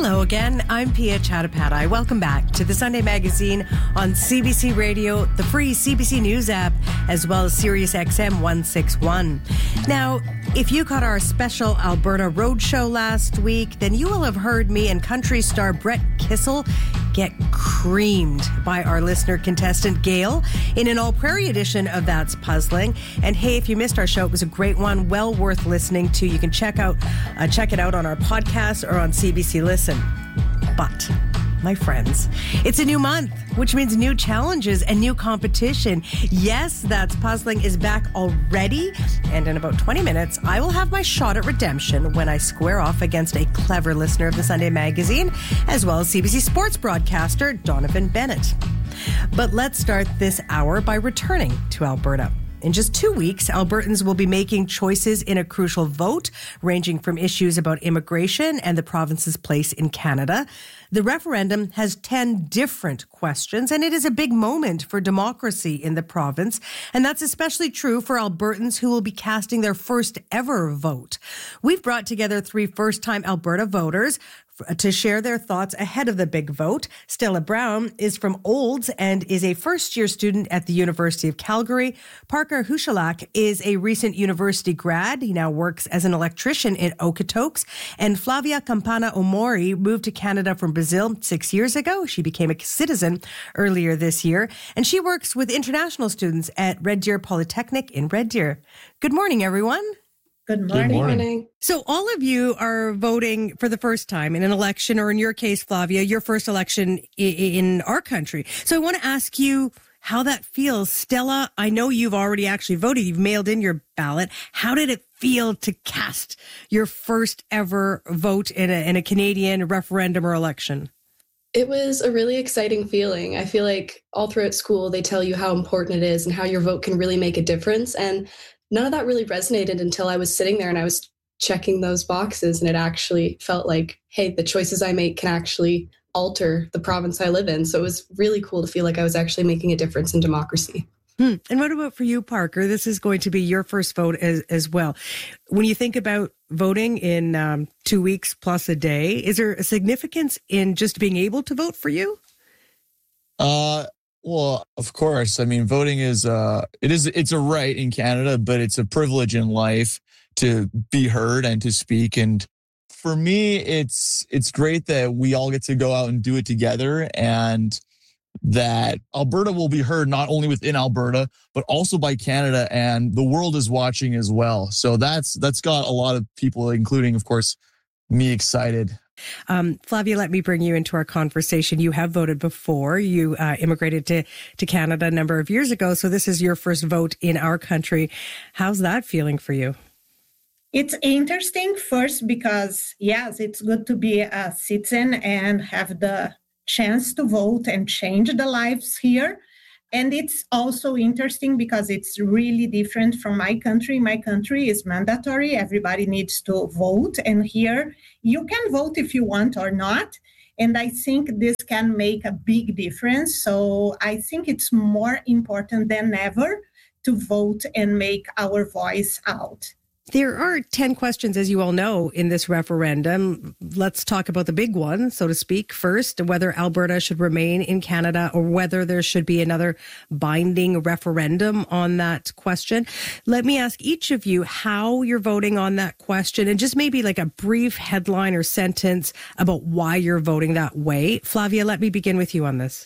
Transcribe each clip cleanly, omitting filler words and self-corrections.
Hello again, I'm Pia Chattopadhyay. Welcome back to the Sunday Magazine on CBC Radio, the free CBC News app, as well as Sirius XM 161. Now, if you caught our special Alberta Roadshow last week, then you will have heard me and country star Brett Kissel get creamed by our listener contestant Gail in an All Prairie edition of That's Puzzling. And hey, if you missed our show, it was a great one, well worth listening to. You can check it out on our podcast or on CBC Listen. But, my friends, it's a new month, which means new challenges and new competition. Yes, That's Puzzling is back already. And in about 20 minutes, I will have my shot at redemption when I square off against a clever listener of the Sunday Magazine, as well as CBC sports broadcaster Donovan Bennett. But let's start this hour by returning to Alberta. In just 2 weeks, Albertans will be making choices in a crucial vote, ranging from issues about immigration and the province's place in Canada. The referendum has 10 different questions, and it is a big moment for democracy in the province. And that's especially true for Albertans who will be casting their first ever vote. We've brought together 3 first-time Alberta voters to share their thoughts ahead of the big vote. Stella Brown is from Olds and is a first-year student at the University of Calgary. Parker Huchelak is a recent university grad. He now works as an electrician in Okotoks. And Flavia Campana Omori moved to Canada from Brazil 6 years ago. She became a citizen earlier this year, and she works with international students at Red Deer Polytechnic in Red Deer. Good morning, everyone. Good morning. Good morning. So all of you are voting for the first time in an election, or in your case, Flavia, your first election in our country. So I want to ask you how that feels. Stella, I know you've already actually voted. You've mailed in your ballot. How did it feel to cast your first ever vote in a Canadian referendum or election? It was a really exciting feeling. I feel like all throughout school, they tell you how important it is and how your vote can really make a difference. And none of that really resonated until I was sitting there and I was checking those boxes, and it actually felt like, hey, the choices I make can actually alter the province I live in. So it was really cool to feel like I was actually making a difference in democracy. And what about for you, Parker? This is going to be your first vote as well. When you think about voting in 2 weeks plus a day, is there a significance in just being able to vote for you? Well, of course. I mean, voting it's a right in Canada, but it's a privilege in life to be heard and to speak. And for me, it's great that we all get to go out and do it together, and that Alberta will be heard not only within Alberta, but also by Canada, and the world is watching as well. So that's got a lot of people, including, of course, me, excited. Flavia, let me bring you into our conversation. You have voted before. You immigrated to Canada a number of years ago, so this is your first vote in our country. How's that feeling for you? It's interesting, first, because, yes, it's good to be a citizen and have the chance to vote and change the lives here. And it's also interesting because it's really different from my country. My country is mandatory. Everybody needs to vote. And here you can vote if you want or not. And I think this can make a big difference. So I think it's more important than ever to vote and make our voice out. There are 10 questions, as you all know, in this referendum. Let's talk about the big one, so to speak. First, whether Alberta should remain in Canada or whether there should be another binding referendum on that question. Let me ask each of you how you're voting on that question, and just maybe like a brief headline or sentence about why you're voting that way. Flavia, let me begin with you on this.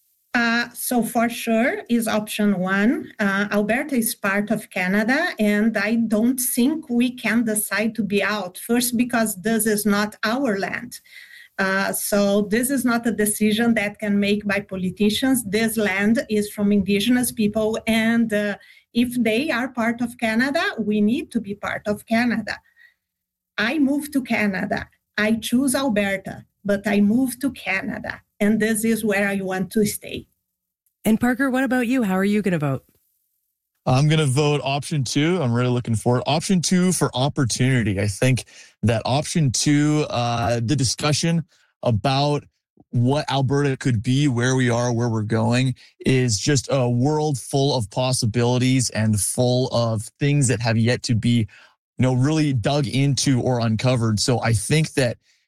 So for sure is option 1. Alberta is part of Canada, and I don't think we can decide to be out. First, because this is not our land. So this is not a decision that can make by politicians. This land is from Indigenous people, and if they are part of Canada, we need to be part of Canada. I moved to Canada. I choose Alberta, but I moved to Canada, and this is where I want to stay. And Parker, what about you? How are you going to vote? I'm going to vote option 2. I'm really looking forward. Option 2 for opportunity. I think that option 2, the discussion about what Alberta could be, where we are, where we're going, is just a world full of possibilities and full of things that have yet to be, really dug into or uncovered. So I think that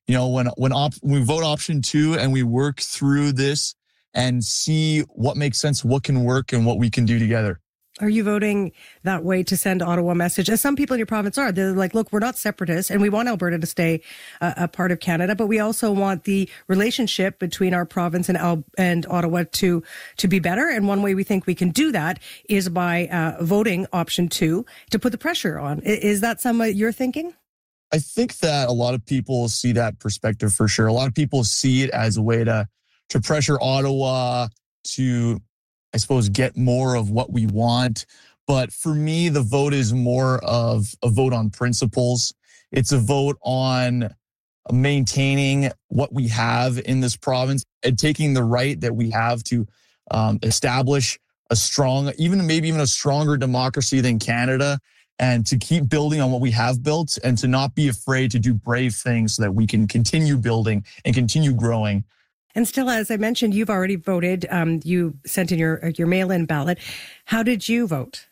when we vote option 2 and we work through this and see what makes sense, what can work, and what we can do together. Are you voting that way to send Ottawa a message? As some people in your province are, they're like, look, we're not separatists and we want Alberta to stay a part of Canada, but we also want the relationship between our province and Ottawa to be better. And one way we think we can do that is by voting option 2 to put the pressure on. Is that some of your thinking? I think that a lot of people see that perspective for sure. A lot of people see it as a way to pressure Ottawa to, I suppose, get more of what we want. But for me, the vote is more of a vote on principles. It's a vote on maintaining what we have in this province and taking the right that we have to establish a strong, maybe even a stronger democracy than Canada, and to keep building on what we have built and to not be afraid to do brave things so that we can continue building and continue growing. And still, as I mentioned, you've already voted. You sent in your mail-in ballot. How did you vote?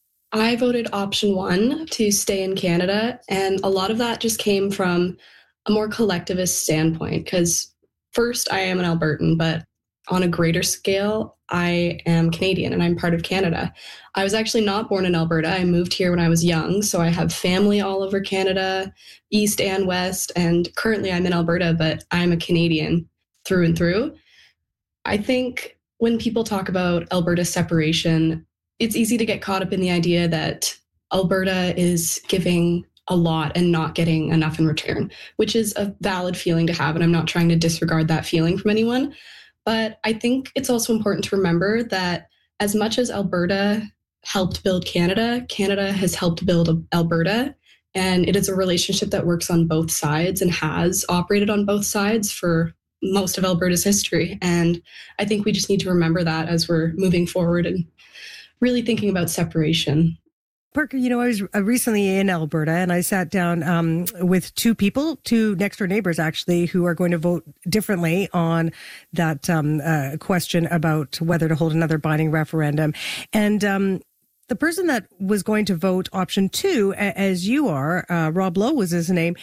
I voted option 1 to stay in Canada. And a lot of that just came from a more collectivist standpoint. Because first, I am an Albertan, but on a greater scale, I am Canadian and I'm part of Canada. I was actually not born in Alberta. I moved here when I was young. So I have family all over Canada, east and west. And currently I'm in Alberta, but I'm a Canadian through and through. I think when people talk about Alberta separation, it's easy to get caught up in the idea that Alberta is giving a lot and not getting enough in return, which is a valid feeling to have. And I'm not trying to disregard that feeling from anyone. But I think it's also important to remember that as much as Alberta helped build Canada, Canada has helped build Alberta. And it is a relationship that works on both sides and has operated on both sides for most of Alberta's history. And I think we just need to remember that as we're moving forward and really thinking about separation. Parker, I was recently in Alberta and I sat down with two next door neighbors actually, who are going to vote differently on that question about whether to hold another binding referendum. And the person that was going to vote option 2, as you are, Rob Lowe was his name,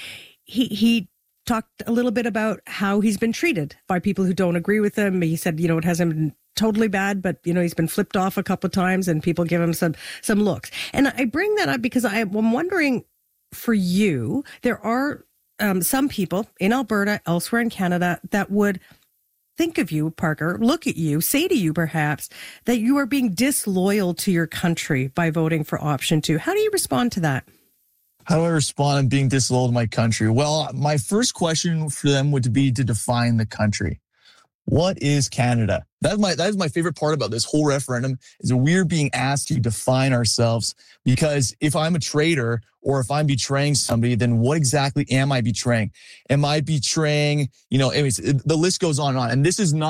he talked a little bit about how he's been treated by people who don't agree with him. He said, it hasn't been totally bad, but he's been flipped off a couple of times and people give him some looks. And I bring that up because I'm wondering, for you, there are some people in Alberta, elsewhere in Canada, that would think of you, Parker, look at you, say to you perhaps that you are being disloyal to your country by voting for option 2. How do you respond to that? How do I respond to being disloyal to my country? Well, my first question for them would be to define the country. What is Canada? That is my favorite part about this whole referendum, is that we're being asked to define ourselves. Because if I'm a traitor or if I'm betraying somebody, then what exactly am I betraying? Am I betraying, anyways, the list goes on and on. And this is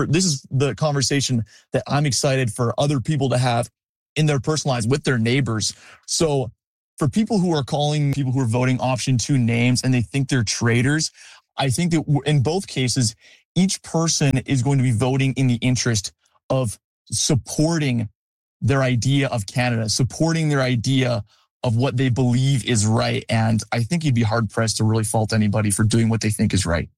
the conversation that I'm excited for other people to have in their personal lives with their neighbors. So for people who are calling people who are voting option 2 names and they think they're traitors, I think that in both cases, each person is going to be voting in the interest of supporting their idea of Canada, supporting their idea of what they believe is right. And I think you'd be hard-pressed to really fault anybody for doing what they think is right.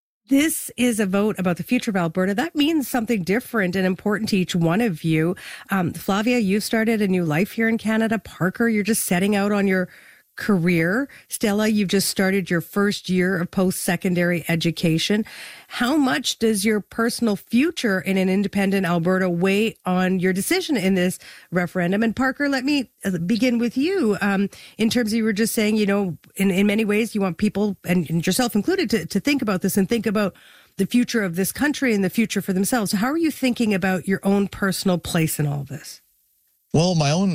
This is a vote about the future of Alberta. That means something different and important to each one of you. Flavia, you've started a new life here in Canada. Parker, you're just setting out on your career. Stella, you've just started your first year of post-secondary education. How much does your personal future in an independent Alberta weigh on your decision in this referendum? And Parker, let me begin with you. In terms of, you were just saying, in many ways, you want people, and yourself included, to think about this and think about the future of this country and the future for themselves. How are you thinking about your own personal place in all of this? Well,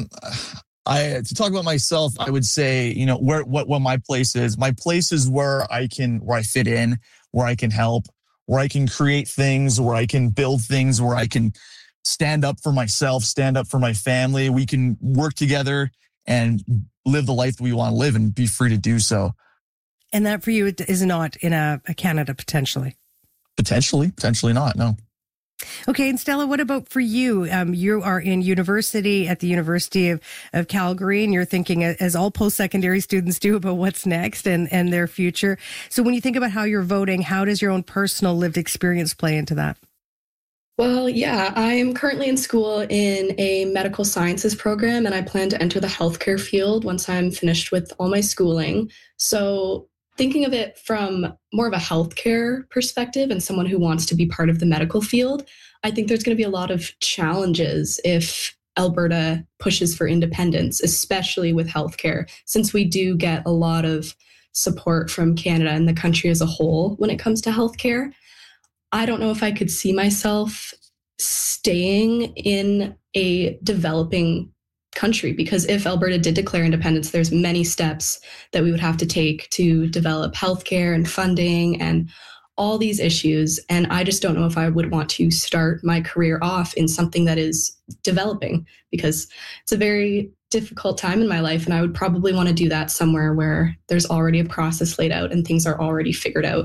to talk about myself, I would say, what my place is. My place is where I fit in, where I can help, where I can create things, where I can build things, where I can stand up for myself, stand up for my family. We can work together and live the life that we want to live and be free to do so. And that for you is not in a Canada, potentially? Potentially not, no. Okay, and Stella, what about for you? You are in university at the University of Calgary, and you're thinking, as all post-secondary students do, about what's next and their future. So when you think about how you're voting, how does your own personal lived experience play into that? Well, yeah, I'm currently in school in a medical sciences program, and I plan to enter the healthcare field once I'm finished with all my schooling. So thinking of it from more of a healthcare perspective and someone who wants to be part of the medical field, I think there's going to be a lot of challenges if Alberta pushes for independence, especially with healthcare, since we do get a lot of support from Canada and the country as a whole when it comes to healthcare. I don't know if I could see myself staying in a developing country, because if Alberta did declare independence, there's many steps that we would have to take to develop healthcare and funding and all these issues. And I just don't know if I would want to start my career off in something that is developing, because it's a very difficult time in my life. And I would probably want to do that somewhere where there's already a process laid out and things are already figured out.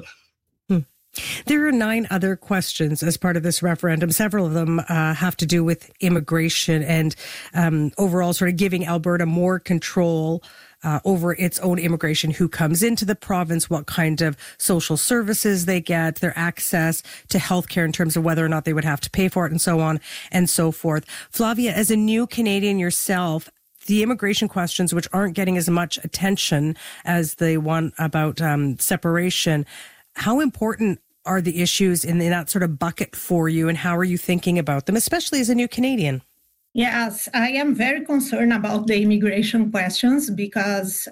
There are 9 other questions as part of this referendum. Several of them have to do with immigration and overall sort of giving Alberta more control over its own immigration, who comes into the province, what kind of social services they get, their access to healthcare in terms of whether or not they would have to pay for it, and so on and so forth. Flavia, as a new Canadian yourself, the immigration questions, which aren't getting as much attention as the one about separation, how important are the issues in that sort of bucket for you, and how are you thinking about them, especially as a new Canadian? Yes, I am very concerned about the immigration questions because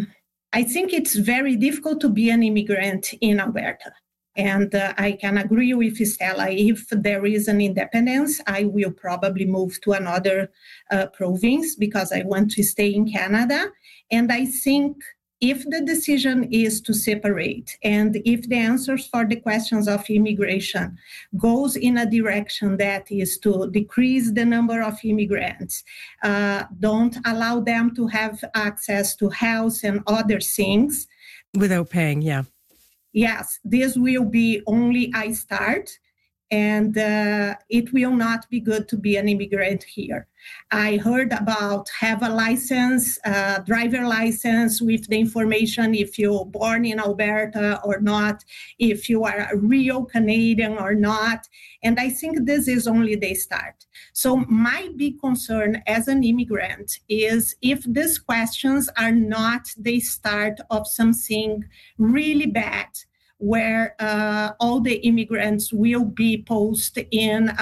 I think it's very difficult to be an immigrant in Alberta. And I can agree with Stella. If there is an independence, I will probably move to another province because I want to stay in Canada. And I think if the decision is to separate, and if the answers for the questions of immigration goes in a direction that is to decrease the number of immigrants, don't allow them to have access to health and other things. Without paying, yeah. Yes, this will be only a start, and it will not be good to be an immigrant here. I heard about have a license, driver license with the information if you're born in Alberta or not, if you are a real Canadian or not. And I think this is only the start. So my big concern as an immigrant is if these questions are not the start of something really bad, where all the immigrants will be posted in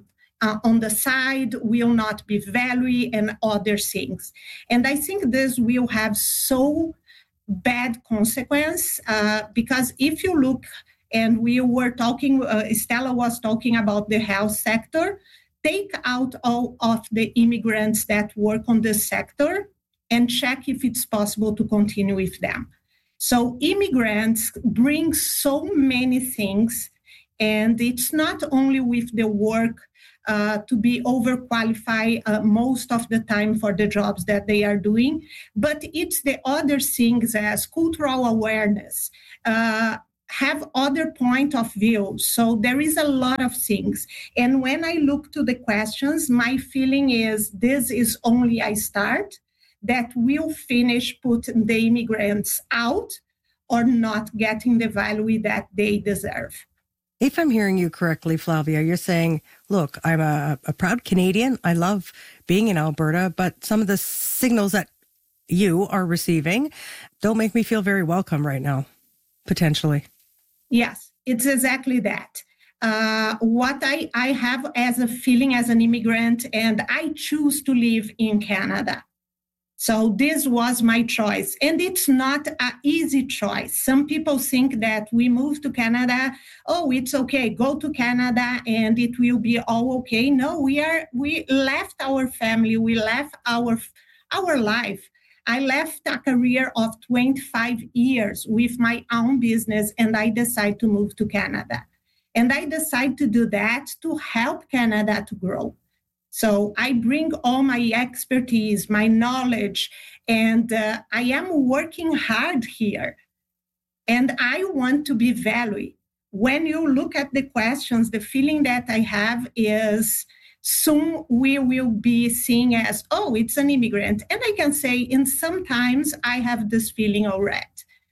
on the side, will not be valued, and other things. And I think this will have so bad consequence because if you look, and we were talking, Stella was talking about the health sector, take out all of the immigrants that work on this sector and check if it's possible to continue with them. So immigrants bring so many things, and it's not only with the work to be overqualified most of the time for the jobs that they are doing, but it's the other things as cultural awareness, have other point of view. So there is a lot of things. And when I look to the questions, my feeling is this is only a start that will finish putting the immigrants out or not getting the value that they deserve. If I'm hearing you correctly, Flavia, you're saying, look, I'm a proud Canadian. I love being in Alberta, but some of the signals that you are receiving don't make me feel very welcome right now, potentially. Yes, it's exactly that. What I have as a feeling as an immigrant, and I choose to live in Canada. So this was my choice. And it's not an easy choice. Some people think that we move to Canada, oh, it's okay, go to Canada and it will be all okay. No, we left our family, we left our life. I left a career of 25 years with my own business, and I decided to move to Canada. And I decided to do that to help Canada to grow. So I bring all my expertise, my knowledge, and I am working hard here. And I want to be valued. when you look at the questions, the feeling that I have is soon we will be seen as, oh, it's an immigrant. And I can say in sometimes I have this feeling already.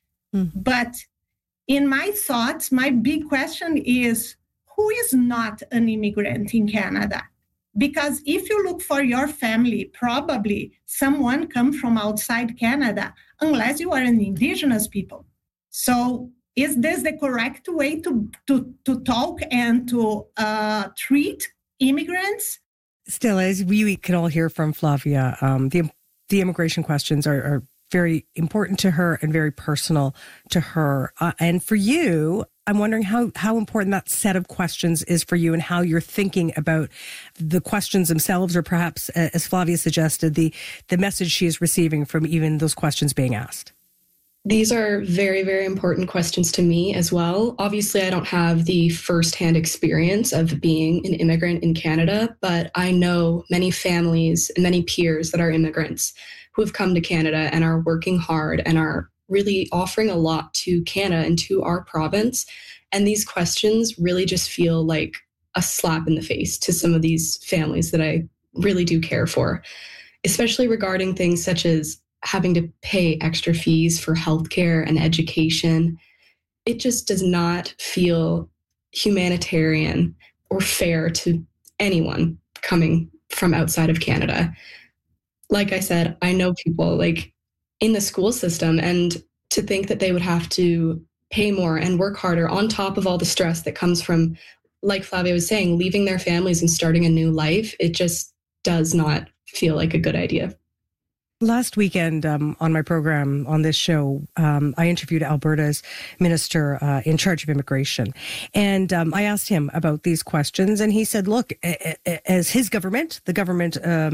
But in my thoughts, my big question is, who is not an immigrant in Canada? Because if you look for your family, probably someone comes from outside Canada, unless you are an indigenous people. So is this the correct way to talk and to treat immigrants? Still, as we can all hear from Flavia, the immigration questions are very important to her and very personal to her. And for you, I'm wondering how important that set of questions is for you and how you're thinking about the questions themselves, or perhaps, as Flavia suggested, the message she is receiving from even those questions being asked. These are very, very important questions to me as well. Obviously, I don't have the firsthand experience of being an immigrant in Canada, but I know many families and many peers that are immigrants who have come to Canada and are working hard and are really offering a lot to Canada and to our province. And these questions really just feel like a slap in the face to some of these families that I really do care for, especially regarding things such as having to pay extra fees for healthcare and education. It just does not feel humanitarian or fair to anyone coming from outside of Canada. Like I said, I know people like in the school system, and to think that they would have to pay more and work harder on top of all the stress that comes from, like Flavia was saying, leaving their families and starting a new life, it just does not feel like a good idea. Last weekend on my program on this show, I interviewed Alberta's minister in charge of immigration. And I asked him about these questions. And he said, look, as his government, the government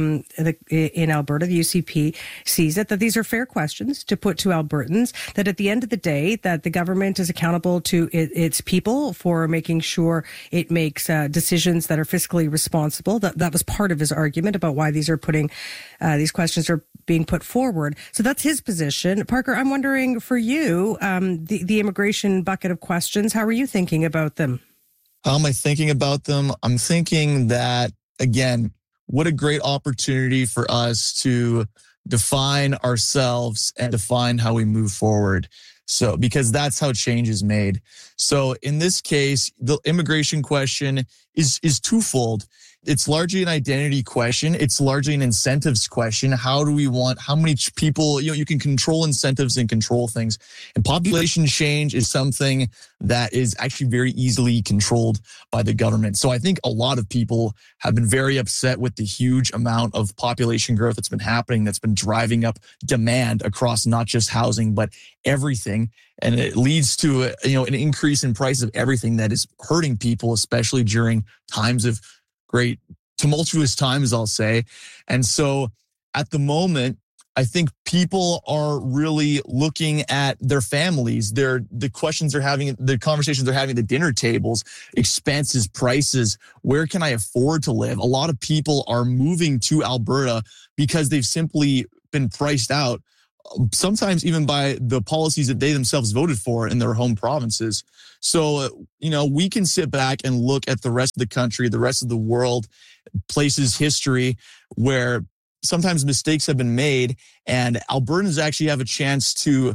in Alberta, the UCP, sees it, that these are fair questions to put to Albertans, that at the end of the day, that the government is accountable to its people for making sure it makes decisions that are fiscally responsible. That was part of his argument about why these questions are being put forward. So that's his position. Parker, I'm wondering for you, the immigration bucket of questions, how are you thinking about them? How am I thinking about them? I'm thinking that, again, what a great opportunity for us to define ourselves and define how we move forward. So, because that's how change is made. So in this case, the immigration question is twofold. It's largely an identity question. It's largely an incentives question. How many people, you can control incentives and control things. And population change is something that is actually very easily controlled by the government. So I think a lot of people have been very upset with the huge amount of population growth that's been happening, that's been driving up demand across not just housing, but everything. And it leads to an increase in price of everything that is hurting people, especially during times of great tumultuous times, I'll say. And so at the moment, I think people are really looking at their families, the questions they're having, the conversations they're having at the dinner tables, expenses, prices, where can I afford to live? A lot of people are moving to Alberta because they've simply been priced out, sometimes even by the policies that they themselves voted for in their home provinces. So, we can sit back and look at the rest of the country, the rest of the world, places, history, where sometimes mistakes have been made, and Albertans actually have a chance to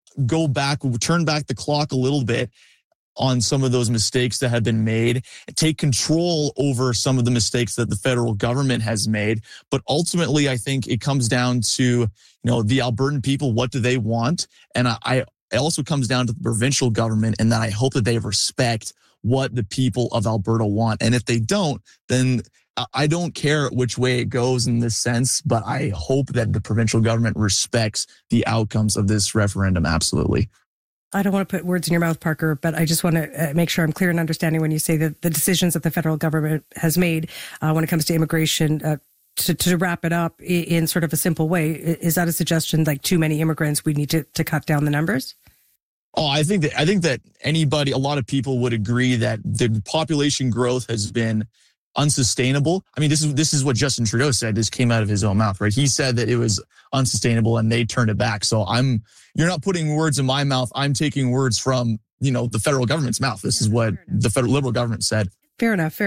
turn back the clock a little bit on some of those mistakes that have been made, take control over some of the mistakes that the federal government has made. But ultimately, I think it comes down to, the Albertan people, what do they want? And it also comes down to the provincial government, and that I hope that they respect what the people of Alberta want. And if they don't, then I don't care which way it goes in this sense, but I hope that the provincial government respects the outcomes of this referendum. Absolutely. I don't want to put words in your mouth, Parker, but I just want to make sure I'm clear in understanding when you say that the decisions that the federal government has made when it comes to immigration, to wrap it up in sort of a simple way, is that a suggestion like too many immigrants, we need to cut down the numbers? Oh, I think that a lot of people would agree that the population growth has been unsustainable. I mean, this is what Justin Trudeau said. This came out of his own mouth, right? He said that it was unsustainable and they turned it back. So you're not putting words in my mouth. I'm taking words from the federal government's mouth. This is what the federal Liberal government said. Fair enough.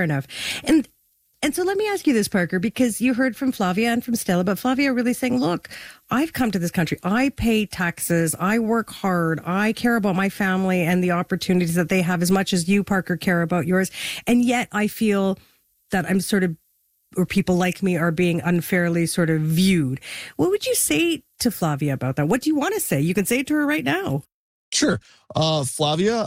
And so let me ask you this, Parker, because you heard from Flavia and from Stella, but Flavia really saying, look, I've come to this country. I pay taxes. I work hard. I care about my family and the opportunities that they have as much as you, Parker, care about yours. And yet I feel that I'm sort of, or people like me are being unfairly sort of viewed. What would you say to Flavia about that? What do you want to say? You can say it to her right now. Sure. Flavia,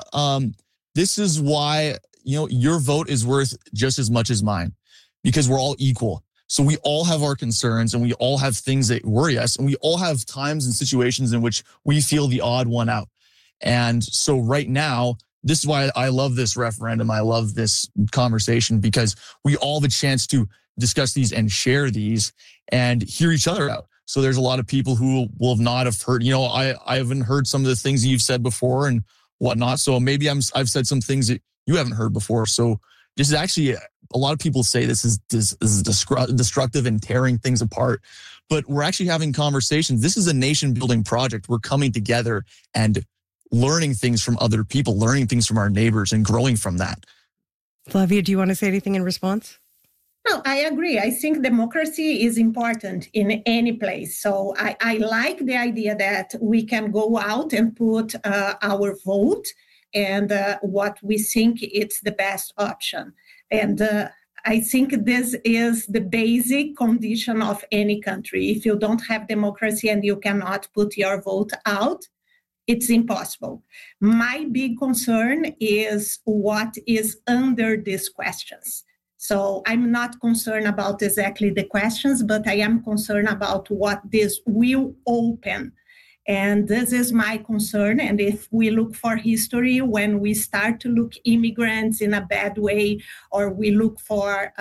this is why, your vote is worth just as much as mine, because we're all equal. So we all have our concerns and we all have things that worry us, and we all have times and situations in which we feel the odd one out. And so right now, this is why I love this referendum. I love this conversation, because we all have a chance to discuss these and share these and hear each other out. So there's a lot of people who will not have heard, I haven't heard some of the things that you've said before and whatnot. So maybe I've said some things that you haven't heard before. So this is actually, a lot of people say this is destructive and tearing things apart, but we're actually having conversations. This is a nation building project. We're coming together and learning things from other people, learning things from our neighbors and growing from that. Flavia, do you want to say anything in response? No, I agree. I think democracy is important in any place. So I like the idea that we can go out and put our vote and what we think it's the best option. And I think this is the basic condition of any country. If you don't have democracy and you cannot put your vote out, it's impossible. My big concern is what is under these questions. So I'm not concerned about exactly the questions, but I am concerned about what this will open. And this is my concern. And if we look for history, when we start to look immigrants in a bad way, or we look for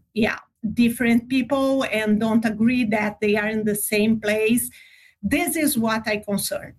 different people and don't agree that they are in the same place, this is what I concern.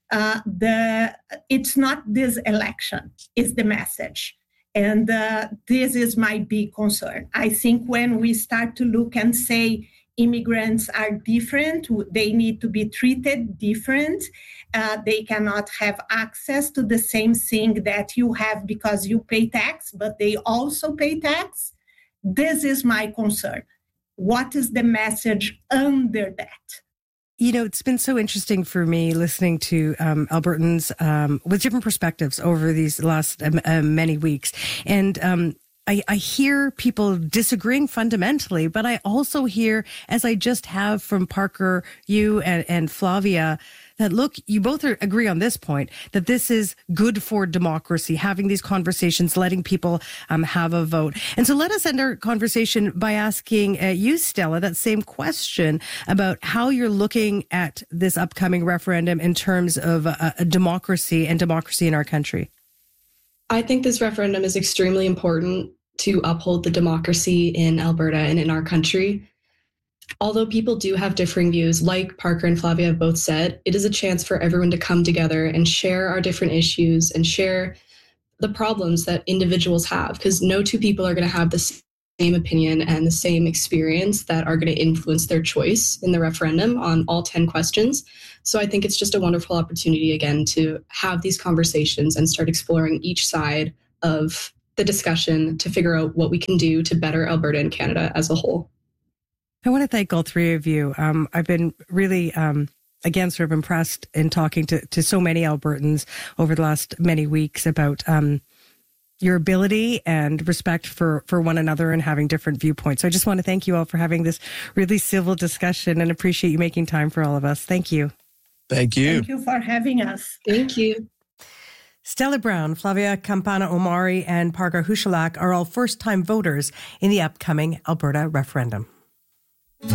It's not this election, it's the message. And this is my big concern. I think when we start to look and say immigrants are different, they need to be treated different, they cannot have access to the same thing that you have because you pay tax, but they also pay tax. This is my concern. What is the message under that? It's been so interesting for me listening to Albertans with different perspectives over these last many weeks. And I hear people disagreeing fundamentally, but I also hear, as I just have from Parker, you and Flavia, that look, you both agree on this point, that this is good for democracy, having these conversations, letting people have a vote. And so let us end our conversation by asking you, Stella, that same question about how you're looking at this upcoming referendum in terms of democracy and democracy in our country. I think this referendum is extremely important to uphold the democracy in Alberta and in our country. Although people do have differing views, like Parker and Flavia have both said, it is a chance for everyone to come together and share our different issues and share the problems that individuals have, because no two people are going to have the same opinion and the same experience that are going to influence their choice in the referendum on all 10 questions. So I think it's just a wonderful opportunity, again, to have these conversations and start exploring each side of the discussion to figure out what we can do to better Alberta and Canada as a whole. I want to thank all three of you. I've been really, again, sort of impressed in talking to so many Albertans over the last many weeks about your ability and respect for one another and having different viewpoints. So I just want to thank you all for having this really civil discussion and appreciate you making time for all of us. Thank you. Thank you. Thank you for having us. Thank you. Stella Brown, Flavia Campana-Omari, and Parker Hushalak are all first-time voters in the upcoming Alberta referendum.